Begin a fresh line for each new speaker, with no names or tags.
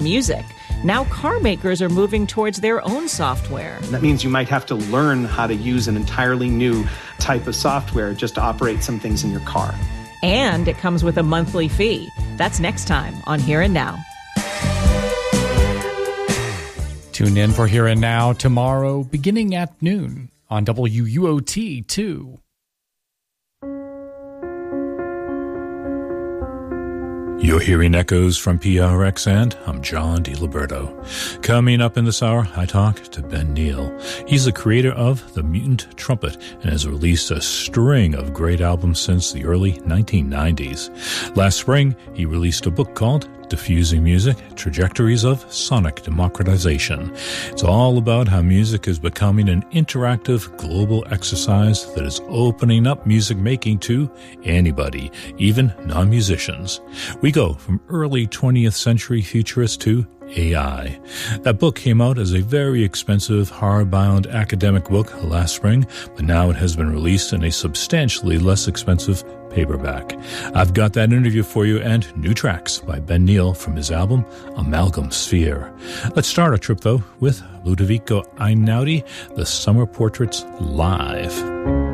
music. Now car makers are moving towards their own software.
That means you might have to learn how to use an entirely new type of software just to operate some things in your car.
And it comes with a monthly fee. That's next time on Here and Now.
Tune in for Here and Now tomorrow, beginning at noon on WUOT2.
You're hearing echoes from PRX, and I'm John DiLiberto. Coming up in this hour, I talk to Ben Neal. He's the creator of The Mutant Trumpet and has released a string of great albums since the early 1990s. Last spring, he released a book called Diffusing Music, Trajectories of Sonic Democratization. It's all about how music is becoming an interactive global exercise that is opening up music making to anybody, even non-musicians. We go from early 20th century futurists to AI. That book came out as a very expensive, hardbound academic book last spring, but now it has been released in a substantially less expensive paperback. I've got that interview for you and new tracks by Ben Neal from his album Amalgam Sphere. Let's start our trip, though, with Ludovico Einaudi, The Summer Portraits Live.